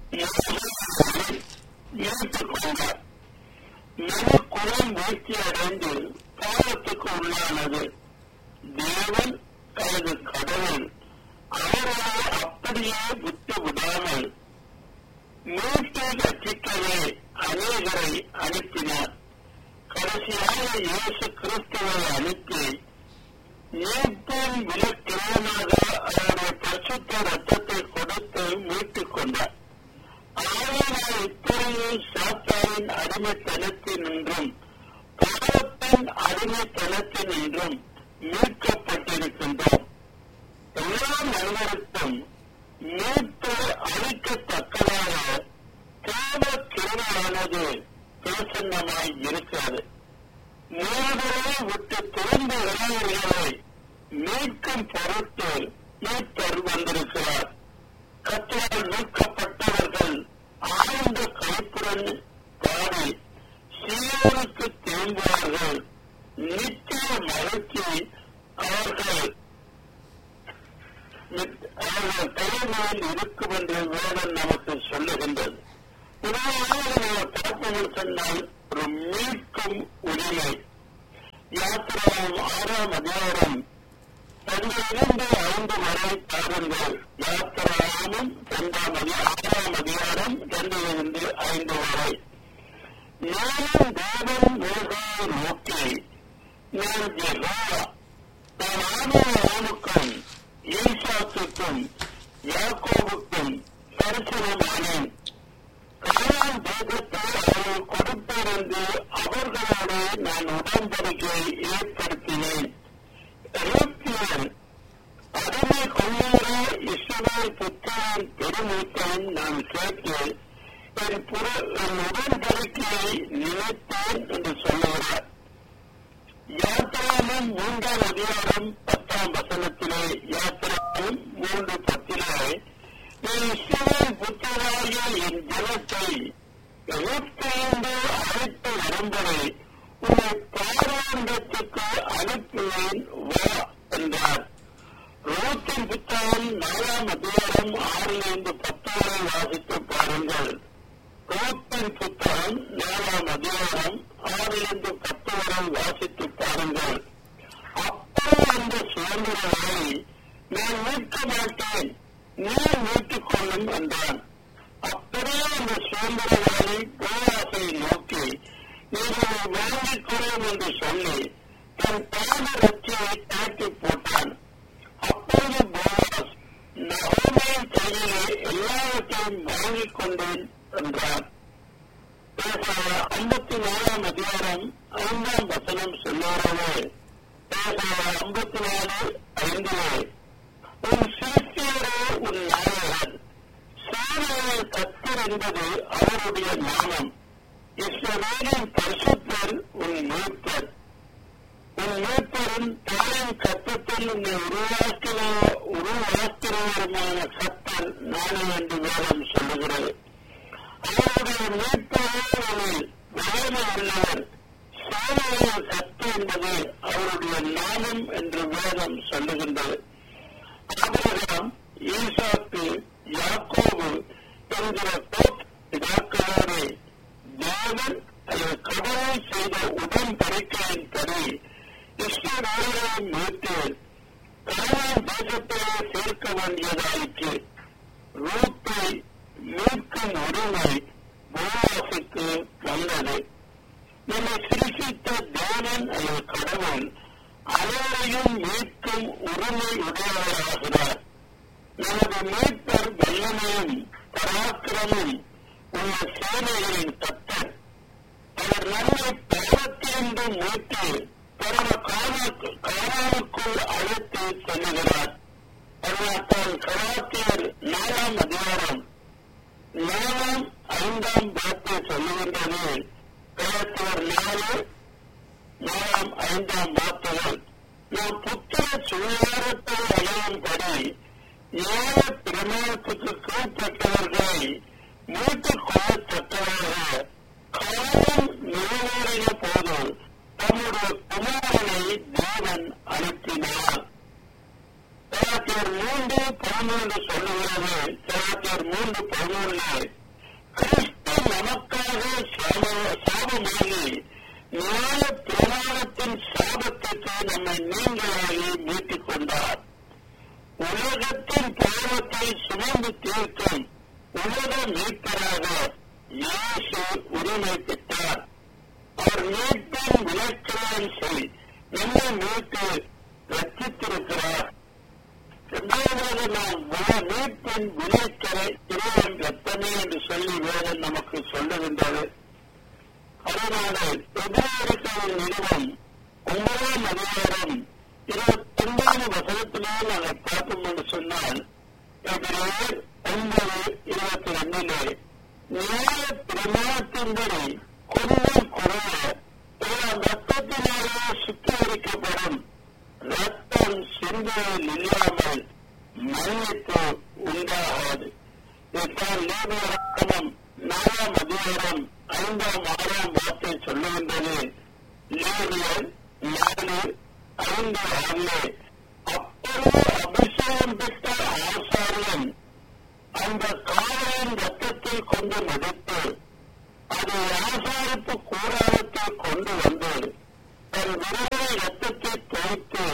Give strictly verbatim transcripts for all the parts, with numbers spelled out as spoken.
இணைத்துக் கொண்டார். மனு குலம் வீழ்ச்சி அடைந்து பாவத்துக்கு உள்ளானது. தேவன் தனது கடவுள் அவர்களை அப்படியே விட்டு விடாமல் மீட்டை ரட்சிக்கவே அநேகரை அனுப்பினார். கடைசியாக இயேசு கிறிஸ்துவை அனுப்பி மீட்பின் விலக்கிரமாக அவருடைய பரிசுத்த ரத்தத்தை கொடுத்து மீட்டுக் கொண்டார். ஆயிரம் இப்பொழுது சாத்தானின் அடிமைத்தனத்தினின்றும் பாவத்தின் அடிமைத்தனத்தினின்றும் மீட்கப்பட்டிருக்கின்றோம். எல்லா மனிதருக்கும் மீட்பு அளிக்கத்தக்கதாக தேவ கிருபையானது பிரசன்னமாய் இருக்கிறது. மூவரை விட்டு திரும்ப இளைஞர்களை மீட்கும் பொருட்டு மீட்பர் வந்திருக்கிறார். கர்த்தரால் மீட்கப்பட்டவர்கள் ஆழ்ந்த கைப்புடன் பாடி சீயோனுக்கு திரும்புவார்கள். நித்திய மகிழ்ச்சி அவர்கள் அவர்கள் தலைமையில் இருக்கும் என்று வேதம் நமக்கு சொல்லுகின்றது. உதாரணமாக பார்ப்போம் சொன்னால் ஒரு மீட்கும் உரிமை. யாத்திராவும் ஆறாம் அதிகாரம் இரண்டு ஐந்து வரை பாருங்கள். யாத்திராவும் இரண்டாம் ஆறாம் அதிகாரம் இரண்டிலிருந்து ஐந்து வரை. நானும் தேவன் மோசையை நோக்கி, நான் யெகோவா, நான் ஆபிரகாமுக்கும் ஈசாக்குக்கும் யாக்கோபுக்கும் தரிசனமானேன். கானான் தேசத்தை அவர்கள் கொடுத்திருந்து அவர்களோடு நான் உடன்படிக்கை ஏற்படுத்தினேன். எகிப்தியன் அடிமை கொள்ளுகிற இஸ்ரவேல் புத்திரன் பெருமூத்தையும் நான் கேட்டு என் உடன்படிக்கையை நினைத்தேன் என்று சொல்லுகிறார். யாத்திராவும் மூன்றாம் அதிகாரம் பத்தாம் வசனத்திலே, யாத்திராவும் மூன்று பத்திலே, என் இஸ்ரவேல் புத்திரராகிய என் ஜனத்தை எகிப்திலிருந்து அழைத்து வரும்படி உன்னை பாராண்டத்துக்கு அனுப்புவேன் வா என்றார். ரூத்தின் புத்தகம் நாலாம் அதிகாரம் ஆறிலிருந்து பத்து வரை வாசித்து பாருங்கள். ரூத்தின் புத்தகம் நாலாம் அதிகாரம் ஆறிலிருந்து பத்து வரை வாசித்து பாருங்கள். அப்போ அந்த சுதந்திரங்களை நான் மீட்க மாட்டேன், நீ மீட்டுக் கொள்ளும் என்றான். அப்படியே அந்த சுதந்திரங்களை போவாசை நோக்கி, நீங்கள் வாங்கிக் கொள்ளும் என்று சொல்லி தன் பாத ரட்சியை தாக்கி போட்டான். அப்போது போவாஸ், நகோமியின் கையிலே எல்லாவற்றையும் வாங்கிக் கொண்டேன் என்றார். ஐம்பத்தி நாலாம் அதிகாரம் ஐந்தாம் வசனம் சொல்லுகிறவே, ஐம்பத்தி நாலு ஐந்திலே, உன் சிறுத்தியரே உன் நாயகன், சேனையை கர்த்தர் என்பது அவருடைய நாமம், இஸ்ரவேலின் பரிசுத்தர் உன் மீட்பர். உன் மீட்பரும் தாயின் கர்த்தத்தில் உன்னை உருவாக்கின உருவாக்கிறவருமான கர்த்தர் நானே என்று வேதம் சொல்லுகிறது. அவருடைய மீட்பரில் வயது உள்ளவர், சேனையின் கர்த்தர் என்பது அவருடைய நாமம் என்று வேதம் சொல்லுகின்றது. ஆபிரகாம், ஈசாக்கு, யாக்கோபு என்கிற பிதாக்களோடு தேவன் அல்லது கடவுள் செய்த உடன்படிக்கையின்படி இஸ்ரவேலை மீட்டு கானான் தேசத்திலே சேர்க்க வேண்டியதாயிற்று. ரூத்தை மீட்கும் உரிமை போவாசுக்கு வந்தது. நம்மை சிருஷ்டித்த தேவன் அல்லது கடவுள் அனைவரையும் மீட்கும் உரிமை உடையவராகிறார். நமது மீட்பர் வல்லமையும் பராக்கிரமும் உள்ள சேனைகளின் கர்த்தர். அவர் நம்மை பாவத்திலிருந்து மீட்டு பரம கானானுக்குள் அழைத்து செல்லுகிறார். அதனால்தான் கலாத்தியர் நாலாம் அதிகாரம் நாலாம் ஐந்தாம் வார்த்தை சொல்லுகின்றது. கலாத்தியர் நாலு நாலாம் ஐந்தாம் வார்த்தைகள், நாம் புத்திர சுகாரத்தை அடையும்படி ஏழ பிரமாணத்துக்கு கீழ்பட்டவர்களை மீட்டுக் கொள்ளத்தக்கவராக காலம் நிறைவேறிய போது தம்முடைய குமாரனை தேவன் அனுப்பினார். கலாத்தியர் மூன்று பதிமூன்று சொல்லுகிறது. கலாத்தியர் மூன்று பன்னிரண்டு பதினொன்று கிறிஸ்து நமக்காக சாபமாகி நியாய பிரமாணத்தின் சாபத்திற்கு நம்மை நீங்களாகி மீட்டுக் கொண்டார். உலகத்தின் பாவத்தை சுமந்து தீர்க்கும் உலக மீட்பராக இயேசு உரிமை பெற்றார். அவர் மீட்பின் விளக்கணம் செய் நம்மை மீட்டு ரட்சித்திருக்கிறார். இரண்டாவதாக நாம் மீட்பின் விளைக்கரை இறைவன் ரத்தமே என்று சொல்லி வேதம் நமக்கு சொல்லுகின்றது. அதனால எதிர்காலத்தின் நிறுவனம் ஒன்பதாம் அதிகாரம் இருபத்தி ஒன்பது வசனத்திலேயே நாங்கள் பார்ப்போம் என்று சொன்னால் ஒன்பது இருபத்தி ரெண்டிலே நியாய பிரமாணத்தின்படி கொஞ்சம் குறைய ரத்தத்தினாலே சுத்திகரிக்கப்படும் ரத்தம் சிந்தையில் இல்லாமல் மன்னிப்பு உண்டாகாது. இதைத்தான் லேவியராகமம் நாலாம் அதிகாரம் ஐந்தாம் ஆறாம் வார்த்தை சொல்லுகின்றது. லேவியர் நாலு ஐந்து ஆறிலே அப்பொழுது அபிஷேகம் பெற்ற ஆசாரியன் அந்த காளையின் ரத்தத்தை கொண்டு மடித்து அதை ஆசாரிப்பு கூடாரத்தில் கொண்டு வந்து தன் விரைவை ரத்தத்தை தொகுத்து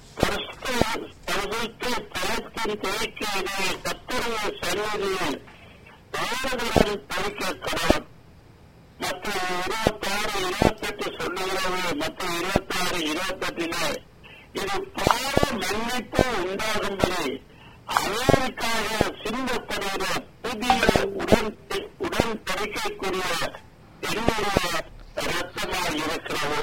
தளத்தின் துவைக்கையிலே கத்தருடைய சன்னதியில் ஆறுதலுடன் பறிக்க கடவுள். மற்ற இருபத்தாறு இருபத்தெட்டு சொல்லுகிறது. மற்ற இருபத்தாறு இருபத்தெட்டிலே இது பாவ மன்னிப்பு உண்டாகும்படி அவருக்காக சிந்தப்படுகிற புதிய உடன் உடன்படிக்கைக்குரிய என்னுடைய ரத்தமாக இருக்கிறது.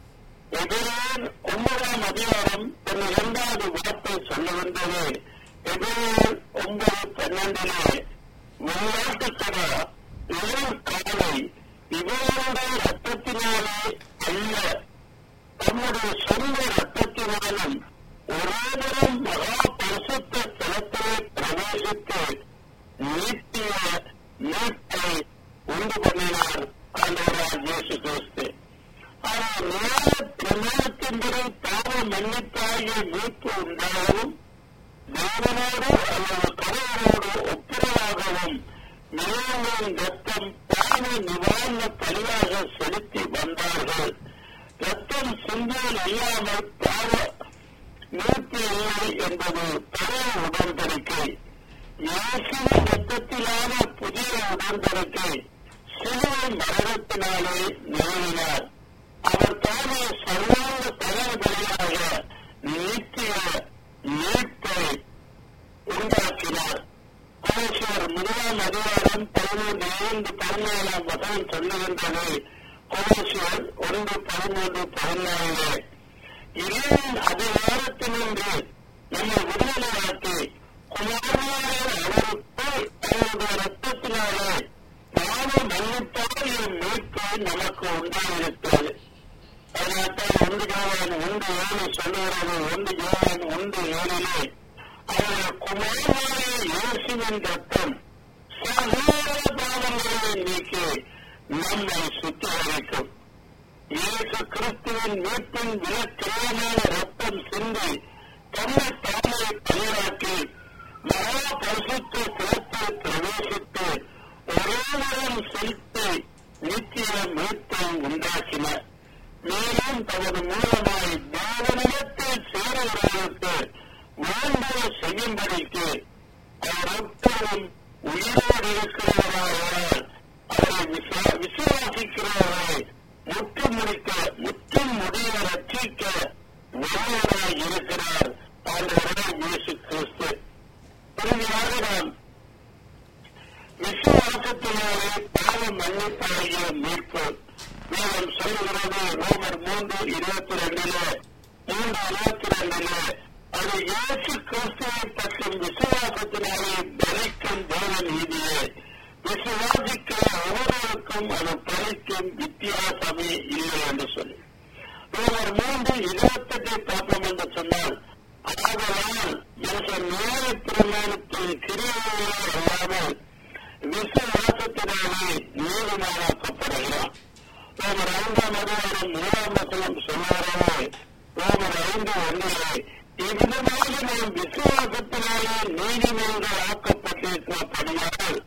எபிரேயர் ஒன்பதாம் அதிகாரம் தன் இரண்டாவது வார்த்தை சொல்லுகின்றது. எபிரேயர் ஒன்பது பன்னெண்டிலே விளையாட்டுக்கடா இளம் காலை இவருடைய ரத்தத்தினாலே அல்ல தம்முடைய சொந்த ரத்தத்தினாலும் ஒருவரும் மகா பரிசுத்த தலத்திலே பிரவேசித்து நீட்டிய மீட்பை உண்டு பண்ணினார் ஆண்டவராகிய இயேசு கிறிஸ்து. ஆனால் நியாய பிரமாணத்தின்படி பாவ மன்னிப்பாகிய மீட்பு உண்டாகவும் தேவனோடு அல்லது கடவுளோடு ஒப்புரவாகவும் நியாயங்களின் ரத்தம் பாவ நிவாரண பலியாக செலுத்தி வந்தார்கள். ரத்தம் சிந்தையில் இல்லாமல் பாவ மீட்பு இல்லை என்பது பழைய உடன்படிக்கை. இயேசுவின் ரத்தத்திலான புதிய உடன்படிக்கை சிலுவை மரணத்தினாலே நிறுவினார். அவர் தானே சர்வாங்க தலைவலியாக நித்திய மீட்பை உண்டாக்கினார். கொலோசியர் முதலாம் அதிகாரம் பதிமூன்று இரண்டு பதினேழாம் வசனம் சொல்லுகின்றது. கொலோசியர் ஒன்று பதிமூன்று பதினாலே இறைவன் அதிகாரத்தினின்று நம்மை விடுதலையாக்கி குமாரனாக அவருக்கு அவருடைய ரத்தத்தினாலே பாவ மன்னிப்பால் என் மீட்பு நமக்கு உண்டாயிருக்கிறது. அதனால்தான் ஒன்று யோவான் ஒன்று ஏழு சொல்லுகிறது. ஒன்று யோவான் ஒன்று ஏழிலே அவருடைய குமாரனாகிய இயேசுவின் ரத்தம் சகல பாவங்களை நீக்கி நம்மை சுத்திகரிக்கும். இயேசு கிறிஸ்துவின் மீட்பின் விலக்கிரமான ரத்தம் சிந்தி தன்னை தானே பயிராக்கி மகா பரிசுத்த கிரத்தை பிரவேசித்து ஒருவரும் செலுத்தி நித்திய மீட்பை உண்டாக்கினார். மேலும் தமது மூலமாய் தேவனிடத்தில் சேருவதற்கு வேண்டுதலை செய்யும்படிக்கு அவர் எப்போதும் உயிரோடு இருக்கிறவரால் அவரை விசுவாசிக்கிறவரை முற்றும் முடிக்க முற்றும் முடிய ரட்சிக்க வல்லவராய் இருக்கிறார் ஆண்டவராகிய இயேசு கிறிஸ்து. இறுதியாக நாம் விசுவாசத்தினாலே பாவ மன்னிப்பாகிய மீட்பு வேதம் சொல்லுகிறது. ரோமர் மூன்று இருபத்தி ரெண்டிலே மூன்று இருபத்தி ரெண்டிலே அது இயேசு கிறிஸ்துவை பற்றும் விசுவாசத்தினாலே பலிக்கும் தேவ நீதியே. விசுவாசிக்கிற ஒவ்வொருவருக்கும் அது பலிக்கும் வித்தியாசமே இல்லை என்று சொல்லி ரோமர் மூன்று இருபத்தெட்டை பார்ப்போம் என்று சொன்னால், ஆதலால் என்ற நியாய பிரமாணத்தின் கிரியைகளே அல்லாமல் விசுவாசத்தினாலே நீதிமானாக்கப்படுகிறார். ரோமர் ஐந்தாம் அதிகாரம் மூணாம் வசனம் சொன்னாரே. ரோமர் ஐந்து ஒன்றிலே இவ்விதமாக நாம் விசுவாசத்தினாலே நீதிமன்றம் ஆக்கப்பட்டிருக்கிறபடியால்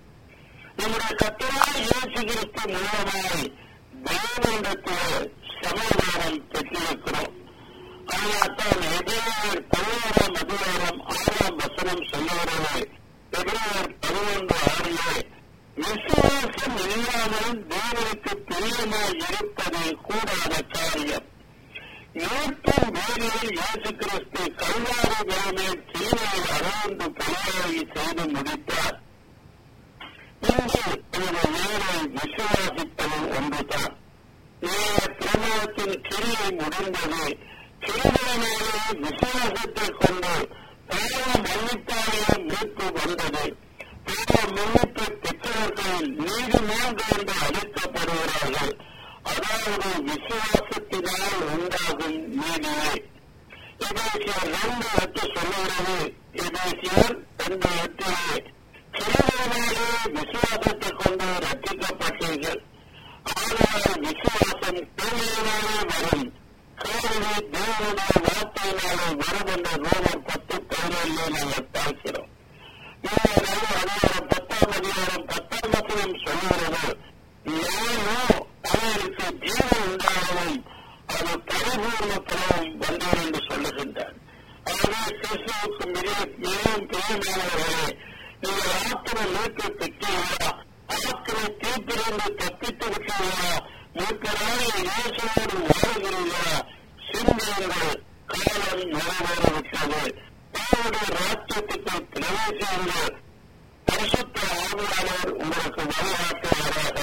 கர்த்தராகிய இயேசு கிறிஸ்து மூலமாய் தேவனிடத்தில் சமாதானம் பெற்றிருக்கிறோம். அதனால்தான் எபிரேயர் பதினோராம் அதிகாரம் ஆறாம் வசனம் சொல்லுகிறது. எபிரேயர் பதினொன்று ஆறிலே விசுவாசம் இல்லாமல் தேவனுக்கு பிரியமாய் இருப்பது கூடாத காரியம். மீட்பின் வேலையில் இயேசு கிறிஸ்து கல்வாரி மலைமேல் தீமையை அறந்து பணியாகி செய்து முடித்தார். இன்று இந்த வேலை விசுவாசிப்பது ஒன்றுதான். நேர பிரமாணத்தின் கிரியை முடிந்தது. கிரிகளினாலே விசுவாசத்தை கொண்டு பாவ மன்னிப்பாளைய மீட்பு வந்தது. பாவ மன்னிப்பை பெற்றவர்கள் நீதிமன்றம் என்று அழைக்கப்படுகிறார்கள். அதாவது விசுவாசத்தினால் உண்டாகும் நீதியே. எபேசியர் ரெண்டு எட்டு சொல்லுகிறது. எபேசியர் ரெண்டு எட்டிலே கிரிகளினாலே விசுவாசத்தை கொண்டு ரட்சிக்கப்பட்டீர்கள். ஆனால் விசுவாசம் கேள்வியினாலே வரும், கேள்வி தேவனுடைய வார்த்தையினாலே வரும் என்ற ரோமர் பத்து பதினேழு நாங்கள் பார்க்கிறோம். அதிகாரம் பத்தாம் அதிகாரம் பத்தாம் வசனம் சொல்லுகிறது. நானோ அவருக்கு ஜீவன் உண்டாகவும் அது பரிபூர்ணப்படவும் வந்தார் என்று சொல்லுகின்றார். ஆகவே கிறிஸ்துவுக்கு மிக மிகவும் பிரியமானவர்களே, நீங்கள் ஆத்திர மீட்பை பெற்றீர்களா? ஆத்திர தீர்ப்பிலிருந்து தப்பித்து விட்டீர்களா? மீட்பராக இயேசுவோடு வாழ்கிறீர்களா? சிந்தியுங்கள், காலம் நிறைவேறிவிட்டது. தேவனுடைய ராஜ்யத்துக்கு பிரவேசியுங்கள். பரிசுத்த ஆவியானவர் உங்களுக்கு வழிகாட்டுவாராக.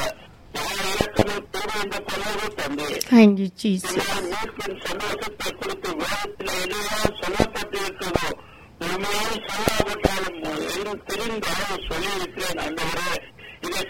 சந்தோஷத்தை குறித்து வேதத்தில் எல்லாம் சொல்லப்பட்டிருக்கிறதோ உண்மையாக சொல்லாவிட்டாலும் எங்கும் தெரிந்தாலும் சொல்லியிருக்கிறேன். அந்தவரே இதை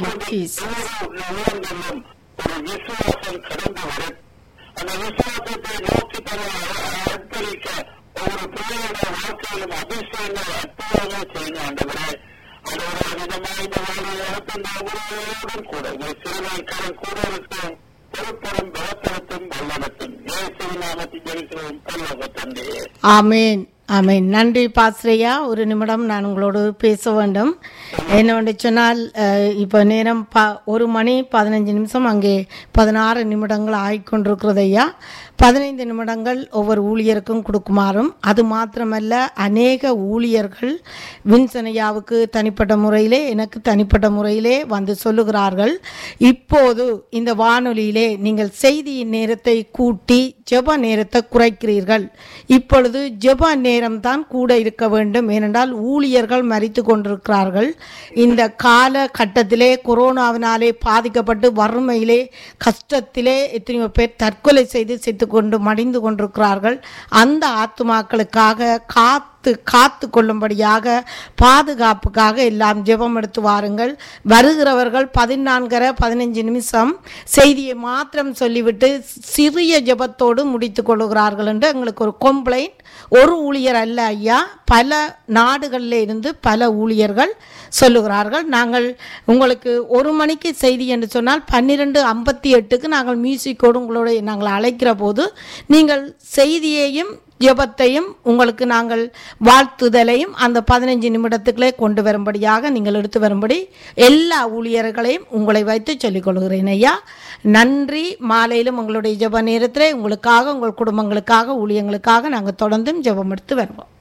கேட்டுக்கொண்டு ஒரு விசுவாசம் கடந்து வரும். அந்த விசுவாசத்தை நோக்கி அர்ப்பணிக்க ஒவ்வொரு பிள்ளையோட வாழ்க்கையிலும் அதிசயங்கள் அற்புதமாக செய்யணும். ஆண்டவரே அதோட விதமாக இந்த வாழ்வில் நடத்தும் உறவுகளோடும் கூட ஒரு சிறுநாய்க்காரன் கூட இருக்கும் பொறுப்பரும் பலத்தரத்தும் வல்லடத்தும் இயேசுவின் நாமத்தில் ஜெபிக்கிறோம் பரலோக தந்தையே. ஆமென் ஆமென். நன்றி பாஸ்ரையா. ஒரு நிமிடம் நான் உங்களோடு பேச வேண்டும். என்னவென்று சொன்னால் இப்போ நேரம் ப ஒரு மணி பதினஞ்சு நிமிஷம் அங்கே பதினாறு நிமிடங்கள் ஆகிக்கொண்டிருக்கிறது ஐயா. பதினைந்து நிமிடங்கள் ஒவ்வொரு ஊழியருக்கும் கொடுக்குமாறும், அது மாத்திரமல்ல அநேக ஊழியர்கள் வின்சனையாவுக்கு தனிப்பட்ட முறையிலே எனக்கு தனிப்பட்ட முறையிலே வந்து சொல்லுகிறார்கள், இப்போது இந்த வானொலியிலே நீங்கள் செய்தியின் நேரத்தை கூட்டி ஜெப நேரத்தை குறைக்கிறீர்கள். இப்பொழுது ஜெப நேரம்தான் கூட இருக்க வேண்டும். ஏனென்றால் ஊழியர்கள் மரித்து கொண்டிருக்கிறார்கள். இந்த கால கட்டத்திலே கொரோனாவினாலே பாதிக்கப்பட்டு வறுமையிலே கஷ்டத்திலே எத்தனையோ பேர் தற்கொலை செய்து செத்து கொண்டு மடிந்து கொண்டிருக்கிறார்கள். அந்த ஆத்துமாக்களுக்காக காத்து காத்து கொள்ளும்படியாக பாதுகாப்புக்காக எல்லாம் ஜெபம் எடுத்து வாருங்கள். வருகிறவர்கள் பதினான்கரை பதினஞ்சு நிமிஷம் செய்தியை மாத்திரம் சொல்லிவிட்டு சிறிய ஜெபத்தோடு முடித்து கொள்ளுகிறார்கள் என்று எங்களுக்கு ஒரு கம்ப்ளைண்ட். ஒரு ஊழியர் அல்ல ஐயா, பல நாடுகளில் இருந்து பல ஊழியர்கள் சொல்லுகிறார்கள். நாங்கள் உங்களுக்கு ஒரு மணிக்கு செய்தி என்று சொன்னால் பன்னிரெண்டு ஐம்பத்தி எட்டுக்கு நாங்கள் மியூசிக்கோடு உங்களோட நாங்கள் அழைக்கிற போது நீங்கள் செய்தியையும் ஜெபத்தையும் உங்களுக்கு நாங்கள் வாழ்த்துதலையும் அந்த பதினைஞ்சு நிமிடத்துக்களே கொண்டு வரும்படியாக நீங்கள் எடுத்து வரும்படி எல்லா ஊழியர்களையும் உங்களை வைத்து சொல்லிக் கொள்கிறேன் ஐயா. நன்றி. மாலையிலும் உங்களுடைய ஜெப நேரத்தில் உங்களுக்காக உங்கள் குடும்பங்களுக்காக ஊழியங்களுக்காக நாங்கள் தொடர்ந்தும் ஜெபம் எடுத்து வருவோம்.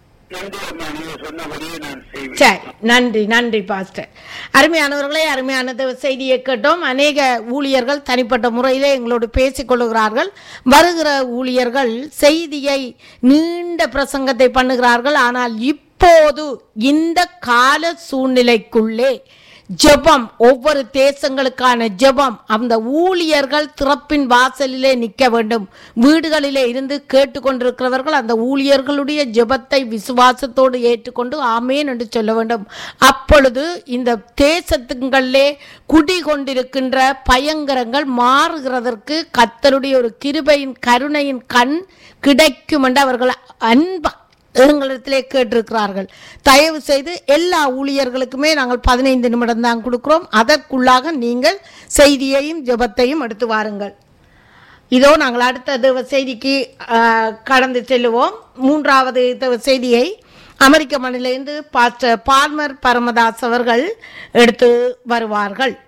சரி, நன்றி நன்றி பாஸ்டர். அருமையானவர்களே, அருமையான செய்தியை கேட்டோம். அநேக ஊழியர்கள் தனிப்பட்ட முறையிலே எங்களோடு பேசிக் கொள்ளுகிறார்கள். வருகிற ஊழியர்கள் செய்தியை நீண்ட பிரசங்கத்தை பண்ணுகிறார்கள். ஆனால் இப்போது இந்த கால சூழ்நிலைக்குள்ளே ஜெபம், ஒவ்வொரு தேசங்களுக்கான ஜெபம், அந்த ஊழியர்கள் திறப்பின் வாசலிலே நிற்க வேண்டும். வீடுகளிலே இருந்து கேட்டுக்கொண்டிருக்கிறவர்கள் அந்த ஊழியர்களுடைய ஜெபத்தை விசுவாசத்தோடு ஏற்றுக்கொண்டு ஆமேன் என்று சொல்ல வேண்டும். அப்பொழுது இந்த தேசத்துங்களிலே குடிகொண்டிருக்கின்ற பயங்கரங்கள் மாறுகிறதற்கு கர்த்தருடைய ஒரு கிருபையின் கருணையின் கண் கிடைக்கும் என்று அவர்கள் அன்பா எங்களிடத்திலே கேட்டிருக்கிறார்கள். தயவு செய்து எல்லா ஊழியர்களுக்குமே நாங்கள் பதினைந்து நிமிடம் தான் கொடுக்கிறோம். அதற்குள்ளாக நீங்கள் செய்தியையும் ஜெபத்தையும் எடுத்து வாருங்கள். இதோ நாங்கள் அடுத்த தேவ செய்திக்கு கடந்து செல்லுவோம். மூன்றாவது தேவ செய்தியை அமெரிக்க மண்ணிலிருந்து பாஸ்டர் பால்மர் பரமதாஸ் அவர்கள் எடுத்து வருவார்கள்.